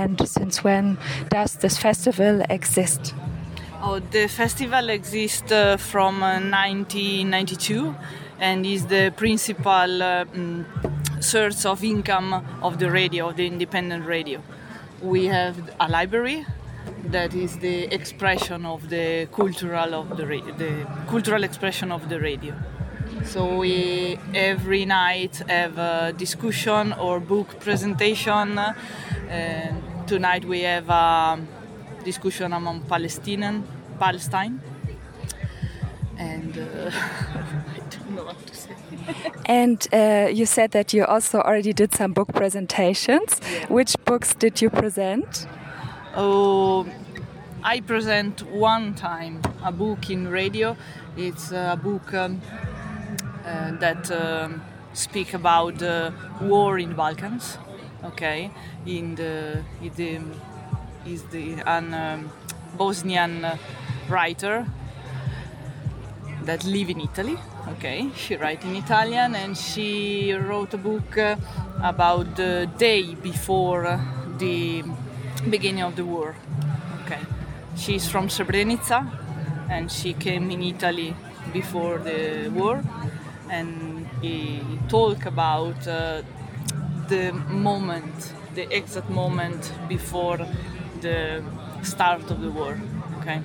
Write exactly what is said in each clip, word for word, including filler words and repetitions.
and since when does this festival exist? Oh, the festival exists uh, from uh, nineteen ninety-two and is the principal uh, mm, source of income of the radio, of the independent radio. We have a library that is the expression of the cultural of the radio, the cultural expression of the radio. So we every night have a discussion or book presentation. Uh, tonight we have a discussion among Palestinian, Palestine, and uh, I don't know what to say. And uh, you said that you also already did some book presentations. Yeah. Which books did you present? Oh, I present one time a book in radio. It's a book um, uh, that um, speak about the war in the Balkans. Okay, in the, in the is the an um, Bosnian uh, writer that live in Italy. Okay, she write in Italian and she wrote a book uh, about the day before uh, the beginning of the war. Okay, she's from Srebrenica and she came in Italy before the war, and he talk about uh, the moment, the exact moment before the start of the war. Okay.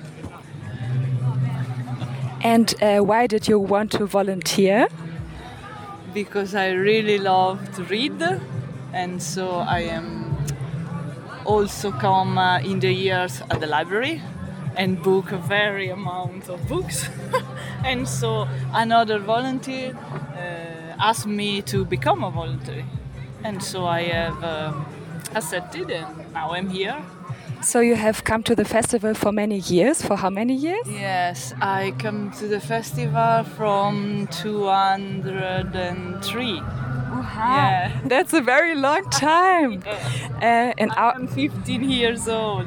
And uh, why did you want to volunteer? Because I really love to read, and so I am also come uh, in the years at the library and book a very amount of books. And so another volunteer uh, asked me to become a volunteer, and so I have uh, accepted, and now I'm here. So you have come to the festival for many years. For how many years? Yes, I come to the festival from two thousand three. Yeah, that's a very long time. Yeah. Uh, in our I'm fifteen years old.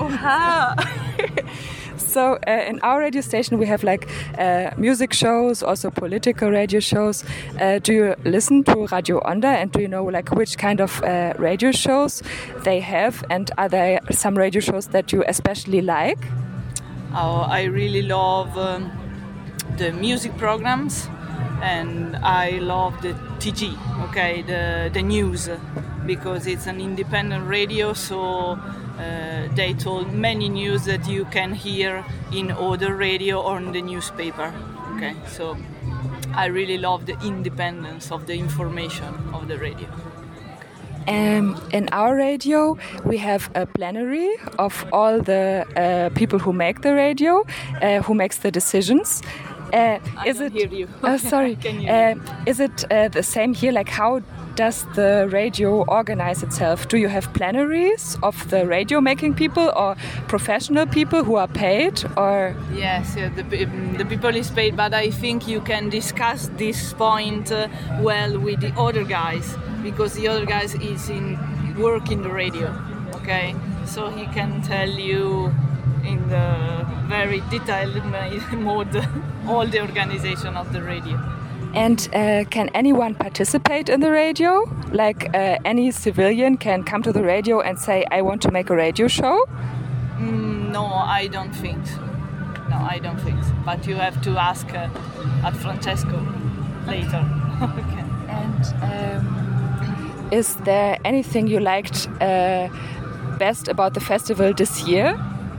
So uh, in our radio station we have like uh, music shows, also political radio shows. Uh, do you listen to Radio Onda, and do you know like which kind of uh, radio shows they have, and are there some radio shows that you especially like? Oh, I really love um, the music programs, and I love the T G, okay, the the news, because it's an independent radio, so uh, they told many news that you can hear in other radio or in the newspaper. Okay, so I really love the independence of the information of the radio. Um, in our radio, we have a plenary of all the uh, people who make the radio, uh, who makes the decisions. Uh, I is don't it? hear you. Oh, sorry. Can you hear Uh, is it uh, the same here? Like, how does the radio organize itself? Do you have plenaries of the radio-making people, or professional people who are paid, or? Yes, yeah, the, the people is paid, but I think you can discuss this point uh, well with the other guys, because the other guys is in work in the radio, okay? So he can tell you in the very detailed mode all the organization of the radio. And uh, can anyone participate in the radio? Like uh, any civilian can come to the radio and say, I want to make a radio show? Mm, no, I don't think so. No, I don't think so. But you have to ask uh, at Francesco later. Okay. And um, is there anything you liked uh, best about the festival this year?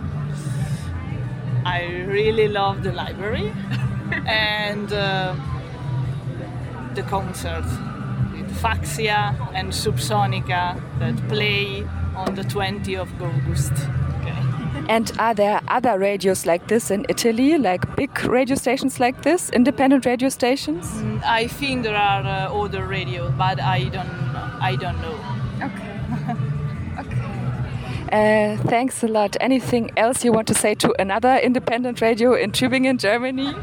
I really love the library and uh, the concerts with Faxia and Subsonica that play on the twentieth of August. Okay. And are there other radios like this in Italy, like big radio stations like this, independent radio stations? Mm, I think there are uh, other radios, but I don't know. I don't know. Okay. Okay. Uh, thanks a lot. Anything else you want to say to another independent radio in Tübingen, Germany?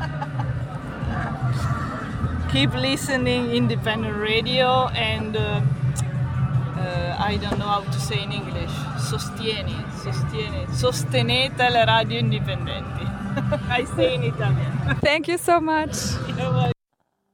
Keep listening independent radio, and uh, uh, I don't know how to say in English. Sostieni, sostieni, sostenete le radio indipendenti. I say in Italian. Thank you so much. You're welcome.